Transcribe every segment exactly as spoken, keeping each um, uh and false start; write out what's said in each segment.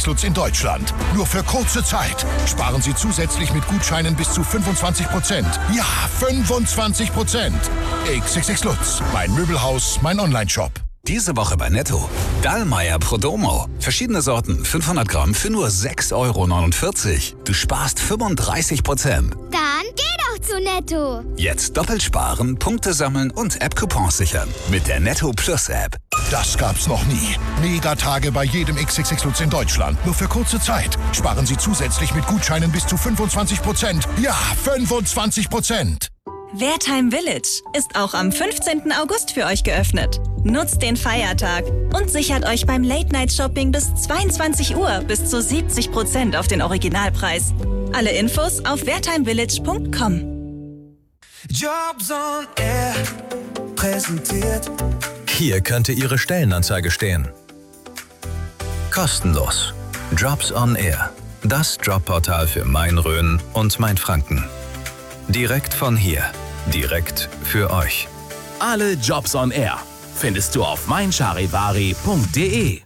sechs Lutz in Deutschland. Nur für kurze Zeit. Sparen Sie zusätzlich mit Gutscheinen bis zu fünfundzwanzig Prozent. Ja, fünfundzwanzig Prozent. X sechs sechs Lutz. Mein Möbelhaus, mein Onlineshop. Diese Woche bei Netto. Dallmayr Prodomo. Verschiedene Sorten, fünfhundert Gramm für nur sechs Euro neunundvierzig. Du sparst fünfunddreißig Prozent. Dann geh doch zu Netto. Jetzt doppelt sparen, Punkte sammeln und App-Coupons sichern. Mit der Netto Plus App. Das gab's noch nie. Megatage bei jedem X sechs sechs Lutz in Deutschland. Nur für kurze Zeit. Sparen Sie zusätzlich mit Gutscheinen bis zu fünfundzwanzig Prozent. Ja, fünfundzwanzig Prozent. Wertheim Village ist auch am fünfzehnten August für euch geöffnet. Nutzt den Feiertag und sichert euch beim Late-Night-Shopping bis zweiundzwanzig Uhr bis zu siebzig Prozent auf den Originalpreis. Alle Infos auf wertheim village punkt com. Jobs on Air präsentiert. Hier könnte Ihre Stellenanzeige stehen. Kostenlos. Jobs on Air. Das Jobportal für Main-Rhön und Mainfranken. Direkt von hier. Direkt für euch. Alle Jobs on Air findest du auf mein charivari punkt de.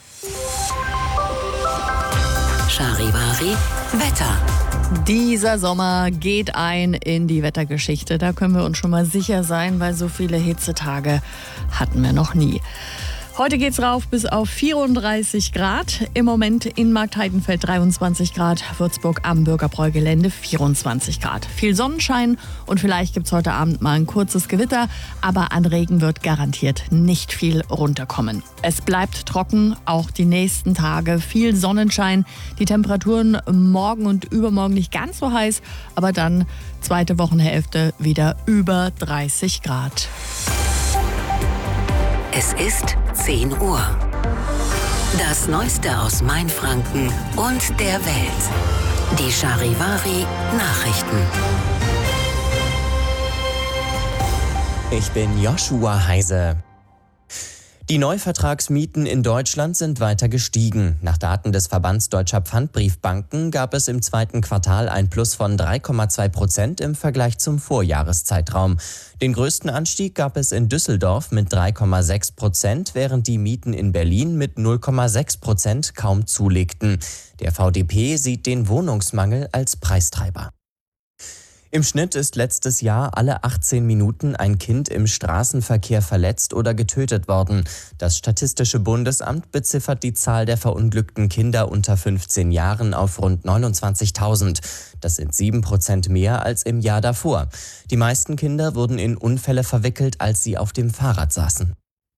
Charivari Wetter. Dieser Sommer geht ein in die Wettergeschichte. Da können wir uns schon mal sicher sein, weil so viele Hitzetage hatten wir noch nie. Heute geht's rauf bis auf vierunddreißig Grad. Im Moment in Marktheidenfeld dreiundzwanzig Grad, Würzburg am Bürgerbräu-Gelände vierundzwanzig Grad. Viel Sonnenschein und vielleicht gibt's heute Abend mal ein kurzes Gewitter, aber an Regen wird garantiert nicht viel runterkommen. Es bleibt trocken, auch die nächsten Tage. Viel Sonnenschein, die Temperaturen morgen und übermorgen nicht ganz so heiß, aber dann zweite Wochenhälfte wieder über dreißig Grad. Es ist zehn Uhr. Das Neueste aus Mainfranken und der Welt. Die Charivari Nachrichten. Ich bin Joshua Heise. Die Neuvertragsmieten in Deutschland sind weiter gestiegen. Nach Daten des Verbands Deutscher Pfandbriefbanken gab es im zweiten Quartal ein Plus von drei Komma zwei Prozent im Vergleich zum Vorjahreszeitraum. Den größten Anstieg gab es in Düsseldorf mit drei Komma sechs Prozent, während die Mieten in Berlin mit null Komma sechs Prozent kaum zulegten. Der V D P sieht den Wohnungsmangel als Preistreiber. Im Schnitt ist letztes Jahr alle achtzehn Minuten ein Kind im Straßenverkehr verletzt oder getötet worden. Das Statistische Bundesamt beziffert die Zahl der verunglückten Kinder unter fünfzehn Jahren auf rund neunundzwanzigtausend. Das sind sieben Prozent mehr als im Jahr davor. Die meisten Kinder wurden in Unfälle verwickelt, als sie auf dem Fahrrad saßen.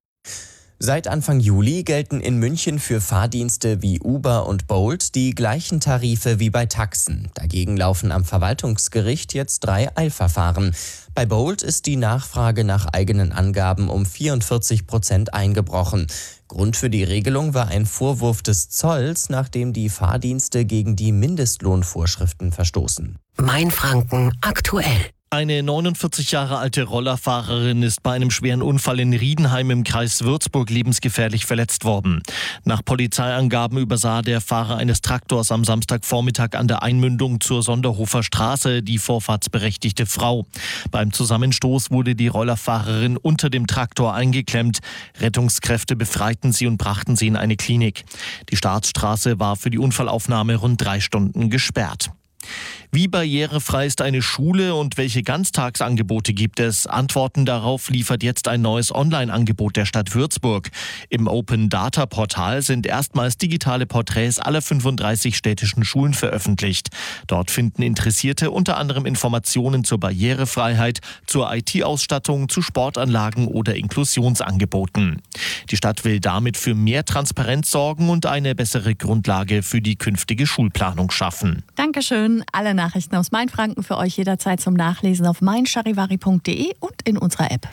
Seit Anfang Juli gelten in München für Fahrdienste wie Uber und Bolt die gleichen Tarife wie bei Taxen. Dagegen laufen am Verwaltungsgericht jetzt drei Eilverfahren. Bei Bolt ist die Nachfrage nach eigenen Angaben um vierundvierzig Prozent eingebrochen. Grund für die Regelung war ein Vorwurf des Zolls, nachdem die Fahrdienste gegen die Mindestlohnvorschriften verstoßen. Mainfranken aktuell. Eine neunundvierzig Jahre alte Rollerfahrerin ist bei einem schweren Unfall in Riedenheim im Kreis Würzburg lebensgefährlich verletzt worden. Nach Polizeiangaben übersah der Fahrer eines Traktors am Samstagvormittag an der Einmündung zur Sonderhofer Straße die vorfahrtsberechtigte Frau. Beim Zusammenstoß wurde die Rollerfahrerin unter dem Traktor eingeklemmt. Rettungskräfte befreiten sie und brachten sie in eine Klinik. Die Staatsstraße war für die Unfallaufnahme rund drei Stunden gesperrt. Wie barrierefrei ist eine Schule und welche Ganztagsangebote gibt es? Antworten darauf liefert jetzt ein neues Online-Angebot der Stadt Würzburg. Im Open-Data-Portal sind erstmals digitale Porträts aller fünfunddreißig städtischen Schulen veröffentlicht. Dort finden Interessierte unter anderem Informationen zur Barrierefreiheit, zur I T-Ausstattung, zu Sportanlagen oder Inklusionsangeboten. Die Stadt will damit für mehr Transparenz sorgen und eine bessere Grundlage für die künftige Schulplanung schaffen. Dankeschön. Alle Nachrichten aus Mainfranken für euch jederzeit zum Nachlesen auf mein charivari punkt de und in unserer App.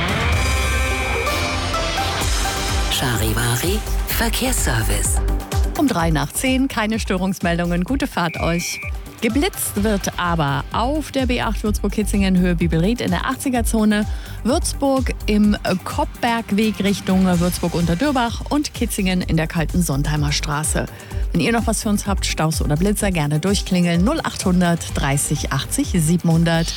Charivari Verkehrsservice. Um drei nach zehn, keine Störungsmeldungen. Gute Fahrt euch. Geblitzt wird aber auf der B acht Würzburg-Kitzingen Höhe Bibelried in der achtziger-Zone, Würzburg im Koppbergweg Richtung Würzburg-Unterdürbach und Kitzingen in der Kalten Sontheimer Straße. Wenn ihr noch was für uns habt, Staus oder Blitzer, gerne durchklingeln null achthundert dreißig achtzig siebenhundert.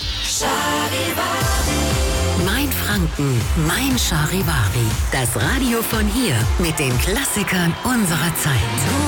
Mainfranken, mein Charivari. Das Radio von hier mit den Klassikern unserer Zeit.